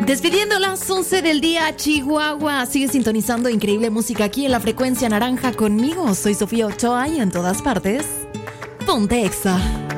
Despidiendo las 11 del día, Chihuahua. Sigue sintonizando increíble música aquí en la frecuencia naranja conmigo. Soy Sofía Ochoa y en todas partes, ponte Exa.